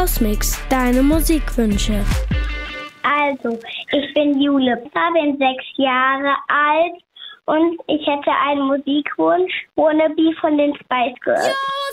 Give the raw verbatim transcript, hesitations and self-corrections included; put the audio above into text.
Hausmix, deine Musikwünsche. Also, ich bin Jule, bin sechs Jahre alt und ich hätte einen Musikwunsch, Wannabe von den Spice Girls. Ja!